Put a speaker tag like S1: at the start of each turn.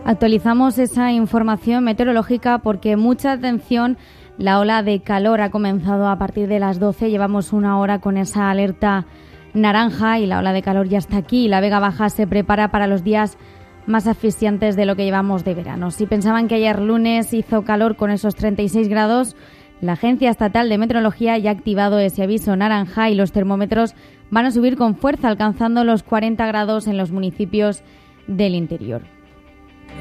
S1: Actualizamos esa información meteorológica porque mucha atención, la ola de calor ha comenzado a partir de las 12, llevamos una hora con esa alerta naranja y la ola de calor ya está aquí y la Vega Baja se prepara para los días más asfixiantes de lo que llevamos de verano. Si pensaban que ayer lunes hizo calor con esos 36 grados, la Agencia Estatal de Meteorología ya ha activado ese aviso naranja y los termómetros van a subir con fuerza, alcanzando los 40 grados en los municipios del interior.